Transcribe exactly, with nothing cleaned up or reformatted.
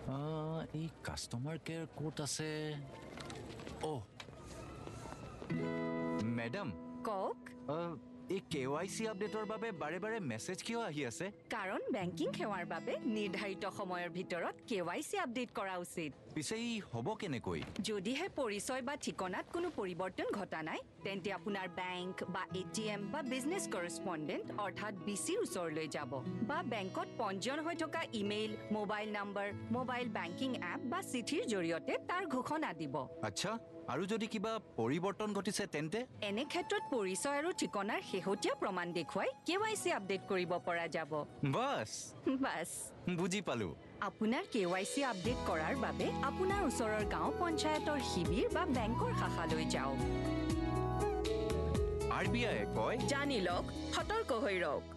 এই customer care ক'ত আছে? অ' মেডাম কওক। এই কে ৱাই চি আপডেটৰ বাবে বাৰে বাৰে মেছেজ কিয় আহি আছে? কাৰণ বেংকিং সেৱাৰ বাবে নিৰ্ধাৰিত সময়ৰ ভিতৰত কে ৱাই চি আপডেট কৰা উচিত। পিছে ই হ'ব কেনেকৈ? যদিহে পৰিচয় বা ঠিকনাত কোনো পৰিৱৰ্তন ঘটা নাই তেন্তে আপোনাৰ বেংক বা এ টি এম বা বিজনেছ কৰেছপণ্ডেণ্ট অৰ্থাৎ বি চিৰ ওচৰলৈ যাব বা বেংকত পঞ্জীয়ন হৈ থকা email, mobile number, mobile banking app বা চিঠিৰ জৰিয়তে তাৰ ঘোষণা দিব। আচ্ছা, আৰু যদি কিবা পৰিৱৰ্তন ঘটিছে তেন্তে? এনে ক্ষেত্ৰত পৰিচয় আৰু ঠিকনাৰ শেহতীয়া প্ৰমাণ দেখুৱাই কে ৱাই চি আপডেট কৰিব পৰা যাব। বাছ বাছ বুজি পালো। আপোনাৰ কে ৱাই চি আপডেট কৰাৰ বাবে আপোনাৰ ওচৰৰ গাঁও পঞ্চায়তৰ শিবিৰ বা বেংকৰ শাখালৈ যাওক। আৰ বি আইয়ে কয়, জানি লওক, সতৰ্ক হৈ ৰওক।